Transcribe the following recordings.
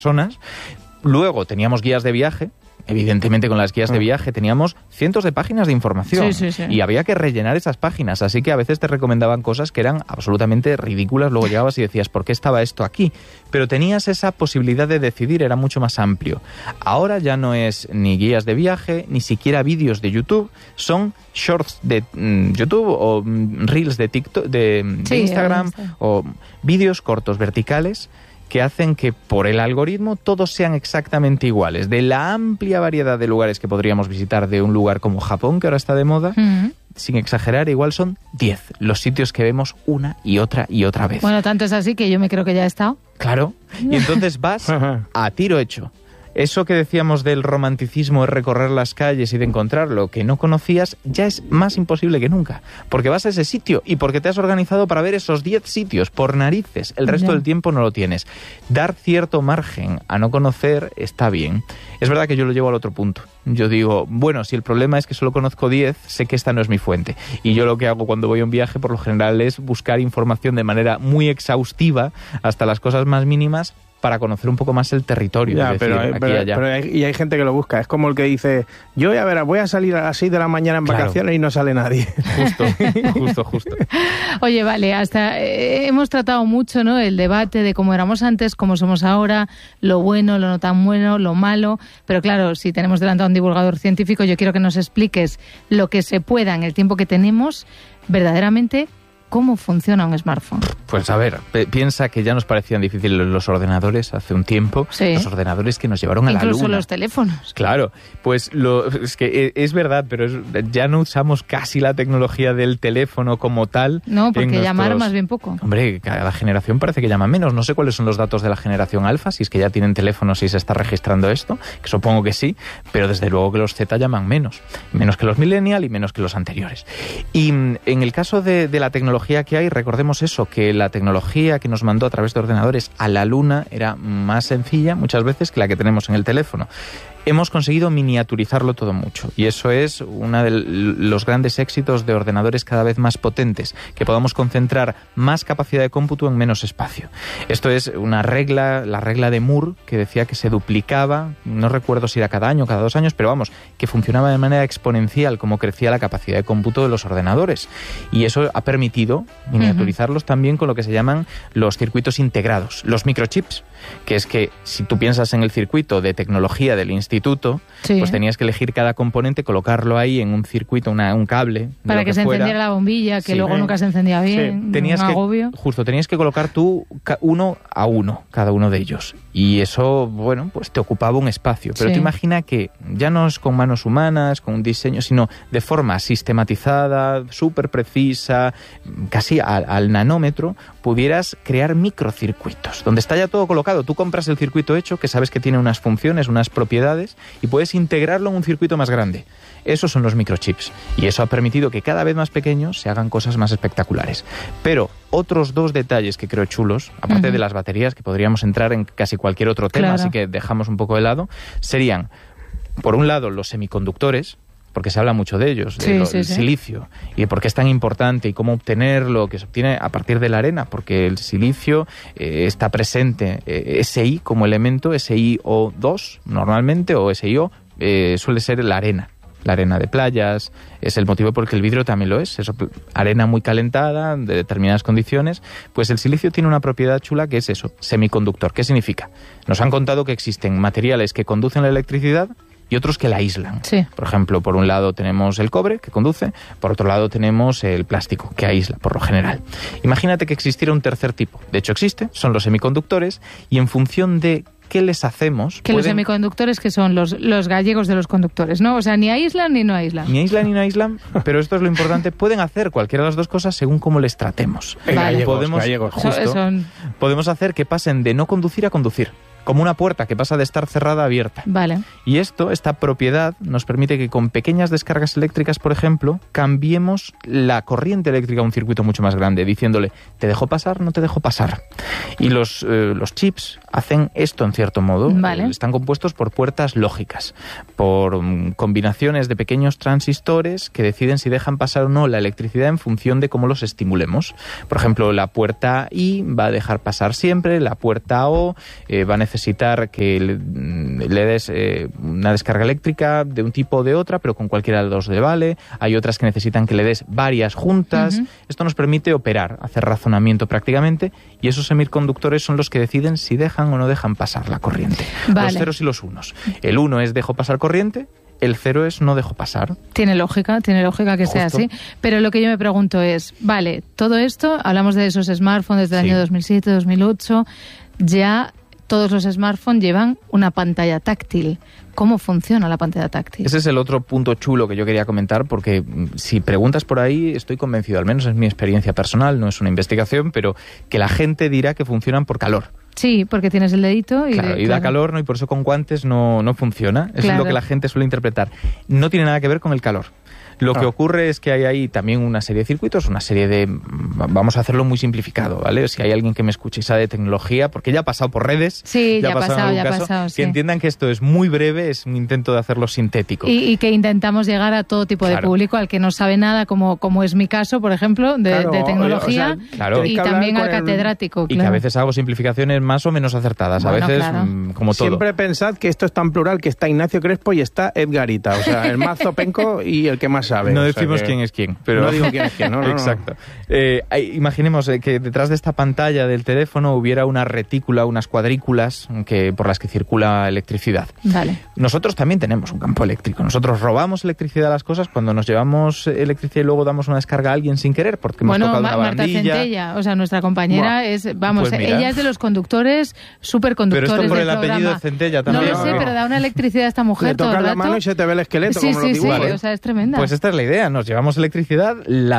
personas. Luego teníamos guías de viaje. Evidentemente, con las guías de viaje teníamos cientos de páginas de información y había que rellenar esas páginas, así que a veces te recomendaban cosas que eran absolutamente ridículas, luego llegabas y decías, ¿por qué estaba esto aquí? Pero tenías esa posibilidad de decidir, era mucho más amplio. Ahora ya no es ni guías de viaje, ni siquiera vídeos de YouTube, son shorts de YouTube o reels de TikTok, de Instagram, o vídeos cortos verticales, que hacen que por el algoritmo todos sean exactamente iguales. De la amplia variedad de lugares que podríamos visitar de un lugar como Japón, que ahora está de moda, sin exagerar, igual son 10 los sitios que vemos una y otra vez. Bueno, tanto es así que yo me creo que ya he estado. Claro, y entonces vas a tiro hecho. Eso que decíamos del romanticismo, es recorrer las calles y de encontrar lo que no conocías, ya es más imposible que nunca. Porque vas a ese sitio y porque te has organizado para ver esos 10 sitios, por narices. El resto del tiempo no lo tienes. Dar cierto margen a no conocer está bien. Es verdad que yo lo llevo al otro punto. Yo digo, bueno, si el problema es que solo conozco 10, sé que esta no es mi fuente. Y yo lo que hago cuando voy a un viaje, por lo general, es buscar información de manera muy exhaustiva, hasta las cosas más mínimas, para conocer un poco más el territorio. Ya, pero hay gente que lo busca. Es como el que dice, yo voy a salir a las 6 de la mañana en vacaciones y no sale nadie. Justo. Oye, vale, hasta hemos tratado mucho, ¿no? El debate de cómo éramos antes, cómo somos ahora, lo bueno, lo no tan bueno, lo malo. Pero claro, si tenemos delante a un divulgador científico, yo quiero que nos expliques lo que se pueda en el tiempo que tenemos, verdaderamente, ¿cómo funciona un smartphone? Pues a ver, piensa que ya nos parecían difíciles los ordenadores hace un tiempo, los ordenadores que nos llevaron a la luna. Incluso los teléfonos. Claro, pues es que es verdad, pero ya no usamos casi la tecnología del teléfono como tal. No, porque llamar más bien poco. Hombre, cada generación parece que llama menos. No sé cuáles son los datos de la generación alfa, si es que ya tienen teléfonos y se está registrando esto, que supongo que sí, pero desde luego que los Z llaman menos que los millennial y menos que los anteriores. Y en el caso de la tecnología que hay, recordemos eso, que la tecnología que nos mandó a través de ordenadores a la Luna era más sencilla muchas veces que la que tenemos en el teléfono. Hemos conseguido miniaturizarlo todo mucho y eso es uno de los grandes éxitos de ordenadores cada vez más potentes, que podamos concentrar más capacidad de cómputo en menos espacio. Esto es una regla, la regla de Moore, que decía que se duplicaba, no recuerdo si era cada año o cada 2 años, pero vamos, que funcionaba de manera exponencial como crecía la capacidad de cómputo de los ordenadores. Y eso ha permitido miniaturizarlos también con lo que se llaman los circuitos integrados, los microchips, que es que si tú piensas en el circuito de tecnología del instituto, pues tenías que elegir cada componente, colocarlo ahí en un circuito, un cable. Para que se encendiera la bombilla, que luego nunca se encendía bien. Tenías que colocar tú uno a uno, cada uno de ellos. Y eso, bueno, pues te ocupaba un espacio. Pero te imagina que ya no es con manos humanas, con un diseño, sino de forma sistematizada, súper precisa, casi al nanómetro, pudieras crear microcircuitos, donde está ya todo colocado. Tú compras el circuito hecho, que sabes que tiene unas funciones, unas propiedades, y puedes integrarlo en un circuito más grande. Esos son los microchips. Y eso ha permitido que cada vez más pequeños se hagan cosas más espectaculares. Pero otros 2 detalles que creo chulos, aparte de las baterías, que podríamos entrar en casi cualquier otro tema, así que dejamos un poco de lado, serían, por un lado, los semiconductores, porque se habla mucho de ellos, del silicio, y de por qué es tan importante y cómo obtenerlo, que se obtiene a partir de la arena, porque el silicio está presente, Si como elemento, SiO2 normalmente, o SiO, suele ser la arena de playas, es el motivo por el que el vidrio también lo es arena muy calentada, de determinadas condiciones. Pues el silicio tiene una propiedad chula que es eso, semiconductor. ¿Qué significa? Nos han contado que existen materiales que conducen la electricidad y otros que la aíslan. Por ejemplo, por un lado tenemos el cobre, que conduce, por otro lado tenemos el plástico, que aísla, por lo general. Imagínate que existiera un tercer tipo. De hecho existe, son los semiconductores, y en función de qué les hacemos... Los semiconductores, que son los gallegos de los conductores, ¿no? O sea, ni aíslan ni no aíslan. Ni aíslan ni no aíslan, pero esto es lo importante, pueden hacer cualquiera de las dos cosas según cómo les tratemos. Gallegos, justo. Podemos hacer que pasen de no conducir a conducir, como una puerta que pasa de estar cerrada a abierta. Vale. Y esta propiedad nos permite que con pequeñas descargas eléctricas, por ejemplo, cambiemos la corriente eléctrica a un circuito mucho más grande, diciéndole, ¿te dejo pasar? ¿No te dejo pasar? Y los chips hacen esto en cierto modo. Vale. Están compuestos por puertas lógicas, por combinaciones de pequeños transistores que deciden si dejan pasar o no la electricidad en función de cómo los estimulemos. Por ejemplo, la puerta I va a dejar pasar siempre, la puerta O va a necesitar que le des una descarga eléctrica de un tipo o de otra, pero con cualquiera de los le vale. Hay otras que necesitan que le des varias juntas. Esto nos permite operar, hacer razonamiento prácticamente, y esos semiconductores son los que deciden si dejan o no dejan pasar la corriente. Los ceros y los unos. El 1 es dejo pasar corriente, el 0 es no dejo pasar. Tiene lógica que sea así. Pero lo que yo me pregunto es, vale, todo esto, hablamos de esos smartphones desde el año 2007, 2008, ya todos los smartphones llevan una pantalla táctil. ¿Cómo funciona la pantalla táctil? Ese es el otro punto chulo que yo quería comentar, porque si preguntas por ahí, estoy convencido, al menos es mi experiencia personal, no es una investigación, pero que la gente dirá que funcionan por calor. Sí, porque tienes el dedito y... Claro, y da calor, ¿no? Y por eso con guantes no funciona. Eso es lo que la gente suele interpretar. No tiene nada que ver con el calor. Lo que ocurre es que hay ahí también una serie de circuitos, una serie de... Vamos a hacerlo muy simplificado, ¿vale? Si hay alguien que me escuche y sabe de tecnología, porque ya ha pasado por redes, ya ha pasado, sí. Que entiendan que esto es muy breve, es un intento de hacerlo sintético. Y que intentamos llegar a todo tipo de público, al que no sabe nada, como es mi caso, por ejemplo, de tecnología, y también al catedrático. Y que a veces hago simplificaciones más o menos acertadas, a veces como todo. Siempre pensad que esto es tan plural que está Ignacio Crespo y está Edgarita, o sea, el más zopenco y el que más sabe. No decimos quién es quién, pero... No digo quién es quién, ¿no? Exacto. Imaginemos que detrás de esta pantalla del teléfono hubiera una retícula, unas cuadrículas por las que circula electricidad. Vale. Nosotros también tenemos un campo eléctrico. Nosotros robamos electricidad a las cosas cuando nos llevamos electricidad y luego damos una descarga a alguien sin querer, porque hemos tocado una barandilla. Marta Centella, o sea, nuestra compañera pues ella es de los conductores, superconductores del programa. Pero esto por el apellido de Centella también. No lo sé, pero da una electricidad a esta mujer. Le tocas la mano y se te ve el esqueleto, como los iguales. O sea, es tremenda. Pues esta es la idea, nos llevamos electricidad,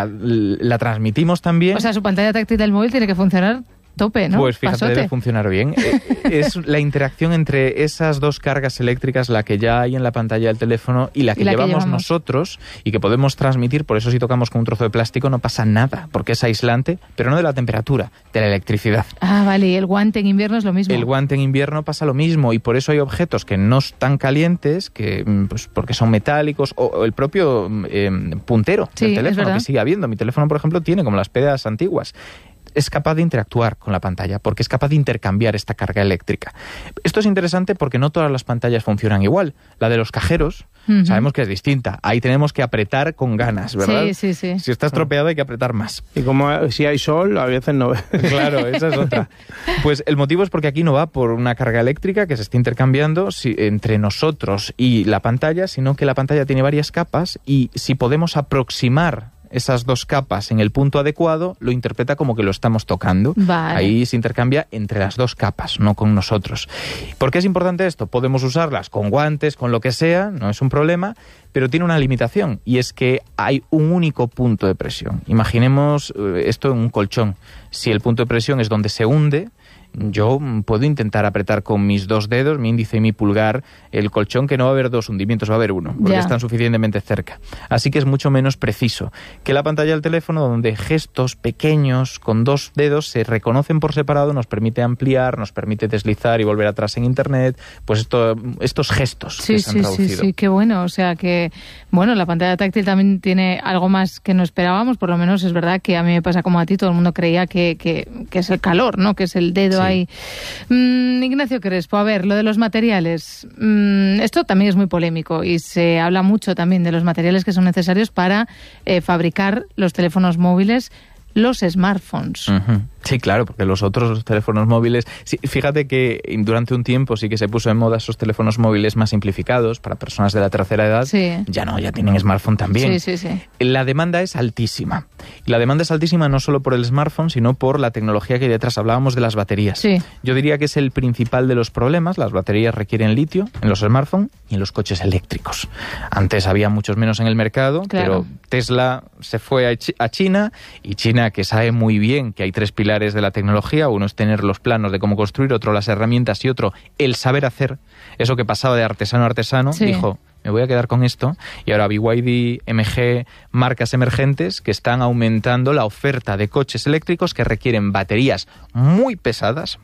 la transmitimos también. O sea, su pantalla táctil del móvil tiene que funcionar tope, ¿no? Pues fíjate, debe funcionar bien. Es la interacción entre esas dos cargas eléctricas, la que ya hay en la pantalla del teléfono y la que llevamos nosotros y que podemos transmitir. Por eso si tocamos con un trozo de plástico no pasa nada, porque es aislante, pero no de la temperatura, de la electricidad. Ah, vale, y el guante en invierno es lo mismo. El guante en invierno pasa lo mismo, y por eso hay objetos que no están calientes, que pues porque son metálicos, o el propio puntero del teléfono, que sigue habiendo. Mi teléfono, por ejemplo, tiene como las pedas antiguas. Es capaz de interactuar con la pantalla, porque es capaz de intercambiar esta carga eléctrica. Esto es interesante porque no todas las pantallas funcionan igual. La de los cajeros, sabemos que es distinta. Ahí tenemos que apretar con ganas, ¿verdad? Sí. Si está estropeado hay que apretar más. Y como si hay sol, a veces no. Claro, esa es otra. Pues el motivo es porque aquí no va por una carga eléctrica que se está intercambiando entre nosotros y la pantalla, sino que la pantalla tiene varias capas, y si podemos aproximar esas dos capas en el punto adecuado, lo interpreta como que lo estamos tocando. Vale. Ahí se intercambia entre las dos capas, no con nosotros. ¿Por qué es importante esto? Podemos usarlas con guantes, con lo que sea, no es un problema, pero tiene una limitación, y es que hay un único punto de presión. Imaginemos esto en un colchón. Si el punto de presión es donde se hunde, yo puedo intentar apretar con mis dos dedos, mi índice y mi pulgar, el colchón, que no va a haber dos hundimientos, va a haber uno, porque están suficientemente cerca. Así que es mucho menos preciso que la pantalla del teléfono, donde gestos pequeños con dos dedos se reconocen por separado, nos permite ampliar, nos permite deslizar y volver atrás en Internet, pues estos gestos que se han traducido. Sí, qué bueno. O sea que, bueno, la pantalla táctil también tiene algo más que no esperábamos, por lo menos es verdad que a mí me pasa como a ti, todo el mundo creía que es el calor, ¿no? Que es el dedo ahí. Ignacio Crespo, a ver, lo de los materiales, esto también es muy polémico y se habla mucho también de los materiales que son necesarios para fabricar los teléfonos móviles, los smartphones. Sí, claro, porque los otros teléfonos móviles... Sí, fíjate que durante un tiempo sí que se puso en moda esos teléfonos móviles más simplificados para personas de la tercera edad. Sí. Ya tienen smartphone también. Sí. La demanda es altísima. Y la demanda es altísima no solo por el smartphone, sino por la tecnología que hay detrás. Hablábamos de las baterías. Sí. Yo diría que es el principal de los problemas. Las baterías requieren litio en los smartphones y en los coches eléctricos. Antes había muchos menos en el mercado, pero Tesla se fue a China, y China, que sabe muy bien que hay tres pilares de la tecnología: uno es tener los planos de cómo construir, otro las herramientas y otro el saber hacer. Eso que pasaba de artesano a artesano, dijo, me voy a quedar con esto. Y ahora BYD, MG, marcas emergentes que están aumentando la oferta de coches eléctricos que requieren baterías muy pesadas,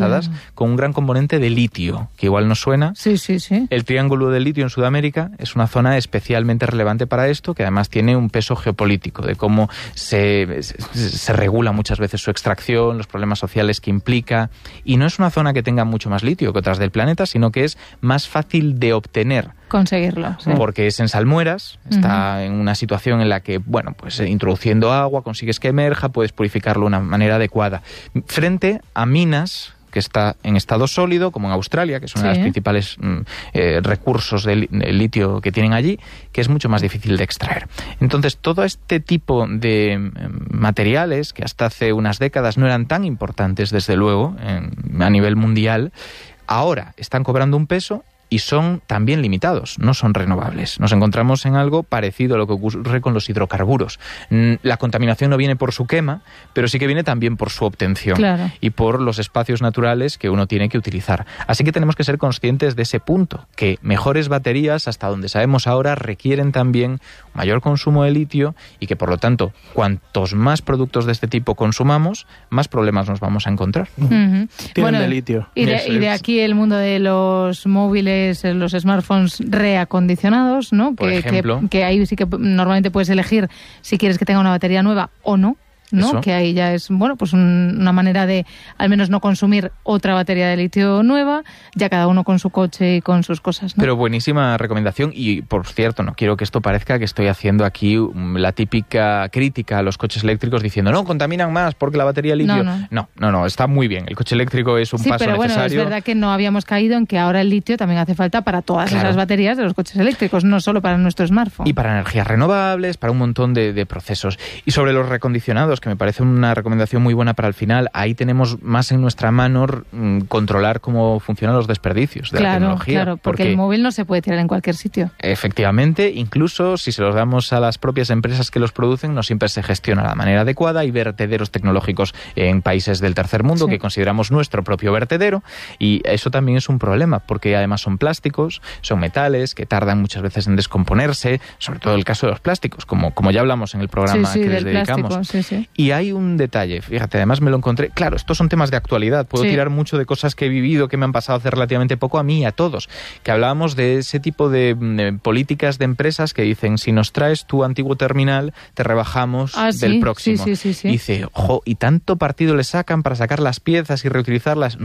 con un gran componente de litio, que igual nos suena. Sí, sí, sí. El triángulo del litio en Sudamérica es una zona especialmente relevante para esto, que además tiene un peso geopolítico, de cómo se regula muchas veces su extracción, los problemas sociales que implica, y no es una zona que tenga mucho más litio que otras del planeta, sino que es más fácil de obtener. Conseguirlo, sí. Porque es en salmueras, está en una situación en la que, bueno, pues introduciendo agua consigues que emerja, puedes purificarlo de una manera adecuada. Frente a minas que está en estado sólido, como en Australia, que es uno de los principales recursos de litio que tienen allí, que es mucho más difícil de extraer. Entonces, todo este tipo de materiales, que hasta hace unas décadas no eran tan importantes, desde luego, a nivel mundial, ahora están cobrando un peso y son también limitados, no son renovables. Nos encontramos en algo parecido a lo que ocurre con los hidrocarburos. La contaminación no viene por su quema, pero sí que viene también por su obtención y por los espacios naturales que uno tiene que utilizar. Así que tenemos que ser conscientes de ese punto, que mejores baterías, hasta donde sabemos ahora, requieren también mayor consumo de litio y que, por lo tanto, cuantos más productos de este tipo consumamos, más problemas nos vamos a encontrar. Tienen de litio. Y de aquí el mundo de los móviles, los smartphones reacondicionados, ¿no? Por ejemplo. Que ahí sí que normalmente puedes elegir si quieres que tenga una batería nueva o no. ¿no? Eso. Que ahí ya es, bueno, pues una manera de al menos no consumir otra batería de litio nueva, ya cada uno con su coche y con sus cosas, ¿no? Pero buenísima recomendación y, por cierto, no quiero que esto parezca que estoy haciendo aquí la típica crítica a los coches eléctricos diciendo, no, contaminan más porque la batería de litio... No, está muy bien. El coche eléctrico es un paso necesario. Sí, pero bueno, es verdad que no habíamos caído en que ahora el litio también hace falta para todas esas baterías de los coches eléctricos, no solo para nuestro smartphone. Y para energías renovables, para un montón de procesos. Y sobre los recondicionados, que me parece una recomendación muy buena para el final, ahí tenemos más en nuestra mano controlar cómo funcionan los desperdicios de la tecnología. Claro, porque el móvil no se puede tirar en cualquier sitio. Efectivamente, incluso si se los damos a las propias empresas que los producen, no siempre se gestiona de la manera adecuada. Hay vertederos tecnológicos en países del tercer mundo que consideramos nuestro propio vertedero, y eso también es un problema, porque además son plásticos, son metales que tardan muchas veces en descomponerse, sobre todo el caso de los plásticos, como ya hablamos en el programa que les dedicamos. Plástico, Y hay un detalle, fíjate, además me lo encontré, claro, estos son temas de actualidad, puedo tirar mucho de cosas que he vivido, que me han pasado hace relativamente poco a mí y a todos, que hablábamos de ese tipo de políticas de empresas que dicen, si nos traes tu antiguo terminal, te rebajamos del próximo. Sí. Y dice, ojo, ¿y tanto partido le sacan para sacar las piezas y reutilizarlas?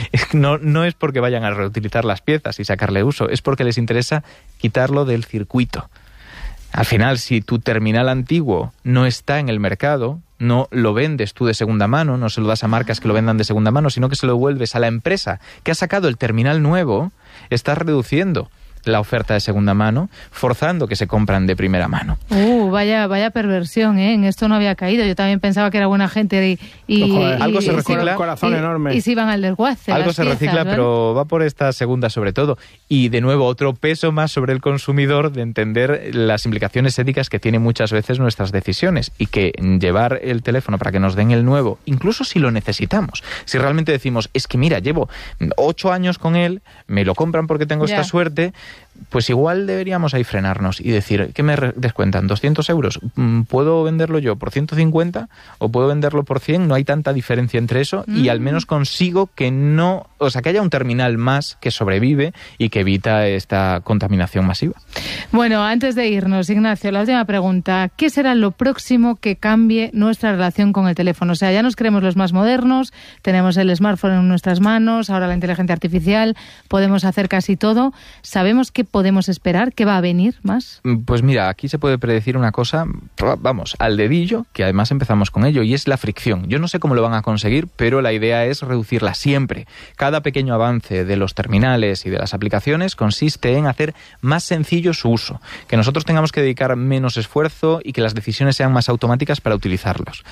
No es porque vayan a reutilizar las piezas y sacarle uso, es porque les interesa quitarlo del circuito. Al final, si tu terminal antiguo no está en el mercado, no lo vendes tú de segunda mano, no se lo das a marcas que lo vendan de segunda mano, sino que se lo devuelves a la empresa que ha sacado el terminal nuevo, estás reduciendo la oferta de segunda mano, forzando que se compran de primera mano. Vaya perversión, ¿eh? En esto no había caído. Yo también pensaba que era buena gente algo se recicla, corazón enorme. Y se iban al desguace. Algo se recicla, pero va por esta segunda sobre todo. Y de nuevo, otro peso más sobre el consumidor de entender las implicaciones éticas que tienen muchas veces nuestras decisiones, y que llevar el teléfono para que nos den el nuevo, incluso si lo necesitamos, si realmente decimos, es que mira, llevo 8 años con él, me lo compran porque tengo esta suerte, pues igual deberíamos ahí frenarnos y decir, ¿qué me descuentan? ¿200 euros? ¿Puedo venderlo yo por 150 o puedo venderlo por 100? No hay tanta diferencia entre eso y al menos consigo que que haya un terminal más que sobrevive y que evita esta contaminación masiva. Bueno, antes de irnos, Ignacio, la última pregunta. ¿Qué será lo próximo que cambie nuestra relación con el teléfono? O sea, ya nos creemos los más modernos, tenemos el smartphone en nuestras manos, ahora la inteligencia artificial, podemos hacer casi todo. ¿Sabemos qué podemos esperar? ¿Qué va a venir más? Pues mira, aquí se puede predecir una cosa, vamos, al dedillo, que además empezamos con ello, y es la fricción. Yo no sé cómo lo van a conseguir, pero la idea es reducirla siempre. Cada pequeño avance de los terminales y de las aplicaciones consiste en hacer más sencillo su uso, que nosotros tengamos que dedicar menos esfuerzo y que las decisiones sean más automáticas para utilizarlos.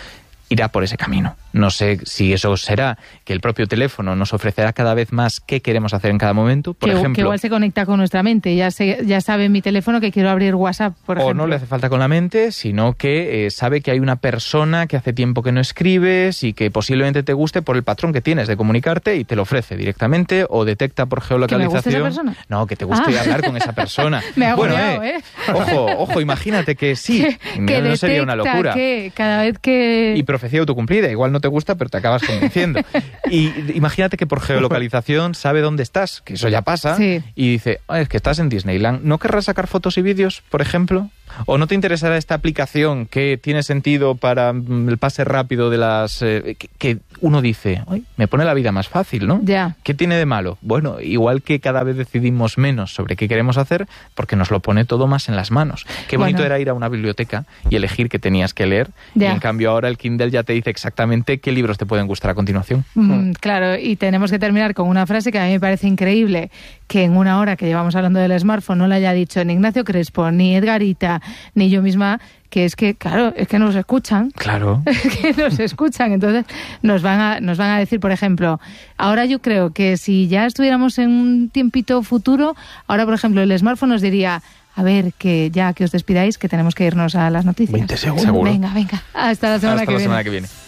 irá por ese camino. No sé si eso será que el propio teléfono nos ofrecerá cada vez más qué queremos hacer en cada momento. Por ejemplo, que igual se conecta con nuestra mente. Ya sabe mi teléfono que quiero abrir WhatsApp, por ejemplo. O no le hace falta con la mente, sino que sabe que hay una persona que hace tiempo que no escribes y que posiblemente te guste por el patrón que tienes de comunicarte y te lo ofrece directamente, o detecta por geolocalización. ¿Que me guste esa persona? No, que te guste hablar con esa persona. Me ha agobiado, Ojo, imagínate que sí. Que no sería una locura. Que cada vez que... Y profecía autocumplida. Igual no te gusta, pero te acabas convenciendo. Y imagínate que por geolocalización sabe dónde estás, que eso ya pasa, sí. Y dice, es que estás en Disneyland. ¿No querrás sacar fotos y vídeos, por ejemplo? ¿O no te interesará esta aplicación que tiene sentido para el pase rápido de las... que uno dice, me pone la vida más fácil, ¿no? Ya. ¿Qué tiene de malo? Bueno, igual que cada vez decidimos menos sobre qué queremos hacer, porque nos lo pone todo más en las manos. Qué bonito era ir a una biblioteca y elegir qué tenías que leer. Ya. Y en cambio ahora el Kindle ya te dice exactamente qué libros te pueden gustar a continuación. Claro, y tenemos que terminar con una frase que a mí me parece increíble, que en una hora que llevamos hablando del smartphone no la haya dicho ni Ignacio Crespo, ni Edgarita, ni yo misma, que es que, claro, es que nos escuchan. Claro. Es que nos escuchan. Entonces nos van a decir, por ejemplo, ahora yo creo que si ya estuviéramos en un tiempito futuro, ahora, por ejemplo, el smartphone nos diría, a ver, que os despidáis, que tenemos que irnos a las noticias. 20 segundos. Seguro. Venga. Hasta la semana que viene.